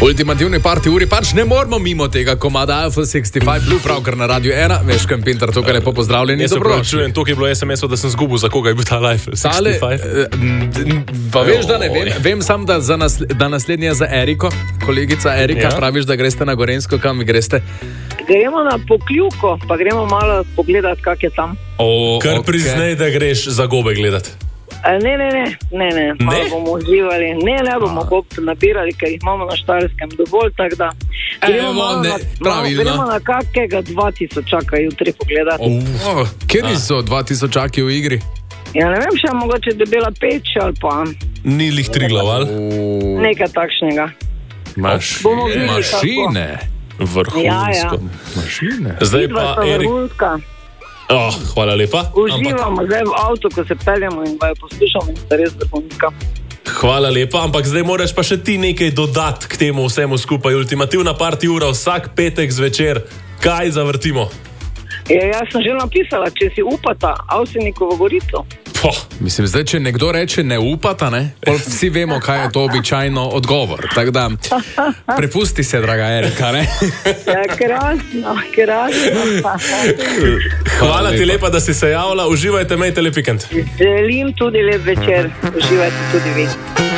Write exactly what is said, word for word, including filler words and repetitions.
Ultimativni party uri, pač ne moramo mimo tega komada Alpha šestdeset pet Blue, pravkar na Radio ena. Veš, kam Pinter, tukaj lepo pozdravljeni. Jaz se pravičujem, tukaj je bilo es em es-ov, da sem zgubil, za koga je bil ta Alpha šestdeset pet. Pa veš, da ne vem. Vem sam, da, za nas, da naslednji je za Eriko. Kolegica Erika, ja. Praviš, da greste na Gorenjsko, kam vi greste? Gremo na Pokljuko, pa gremo malo pogledati, kak je tam. O, Kar okay. Priznaj, da greš za gobe gledati. Ne, ne, ne, ne, ne, malo bomo uživali, ne, ne bomo gob nabirali, ker jih imamo na Štajerskem dovolj, tako da gremo, Evo, ne, na, pravilno. gremo na kakega dva tisočaka jutri pogledati. Oh, kjer so dva tisočaki v igri? Ja, ne vem, še mogoče Debela peč ali pa... Ni lih Triglav, ali? Nekaj takšnega. Maš, mašine. Vrhunsko. Ja, ja. Mašine. Zdaj pa Erik. Vrhunska. Oh, hvala lepa. Uživamo ampak... zdaj v avtu, ko se peljamo in ga poslušamo in sta res vrhunska. Hvala lepa, ampak zdaj moraš pa še ti nekaj dodati k temu vsemu skupaj. Ultimativna party ura vsak petek zvečer. Kaj zavrtimo? Ja, jaz sem že napisala, če si upata Avsenikovo Gorico. Poh. Mislim, zdaj, če nekdo reče ne upata, ne, pol vsi vemo, kaj je to običajno odgovor. Tako da, prepusti se, draga Erika, ne? Ja, krasno, krasno. Hvala ti lepa, da si se javila. Uživajte, imejte lep vikend. Želim tudi lep večer. Uživajte tudi vi.